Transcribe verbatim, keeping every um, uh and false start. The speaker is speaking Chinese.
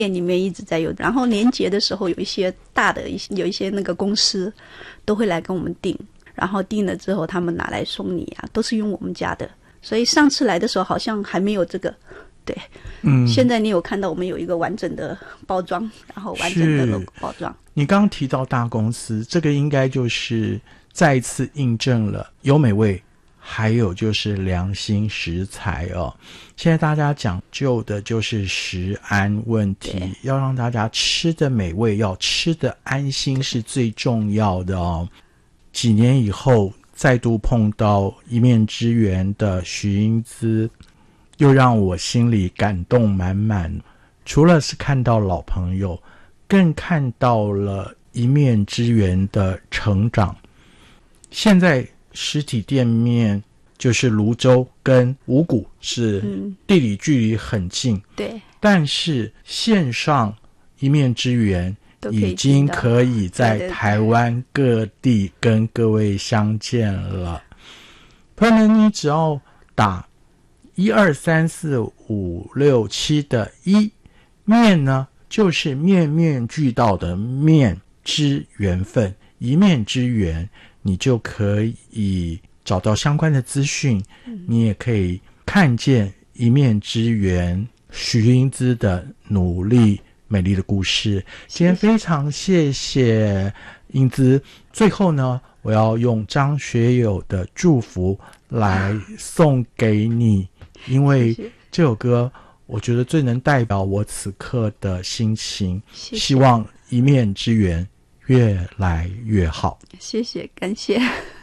店里面一直在有，然后年节的时候有一些大的有一些那个公司都会来跟我们订，然后订了之后他们拿来送你啊，都是用我们家的。所以上次来的时候好像还没有这个，对，嗯，现在你有看到我们有一个完整的包装，然后完整的 logo 包装。 你刚刚提到大公司，这个应该就是再一次印证了有美味还有就是良心食材哦。现在大家讲究的就是食安问题，要让大家吃的美味，要吃的安心是最重要的哦。几年以后再度碰到一面之缘的许英姿，又让我心里感动满满。除了是看到老朋友，更看到了一面之缘的成长。现在实体店面就是泸州跟五股是地理距离很近，嗯，对，但是线上一面之缘已经可以在台湾各地跟各位相见了。朋友们，你只要打一二三四五六七的一，面呢就是面面俱到的面之缘分，一面之缘，你就可以找到相关的资讯，嗯，你也可以看见一面之缘许英姿的努力美丽的故事。今天非常谢谢英姿，最后呢，我要用张学友的祝福来送给你，因为这首歌我觉得最能代表我此刻的心情。谢谢，希望一面之缘越来越好。 谢谢，感谢。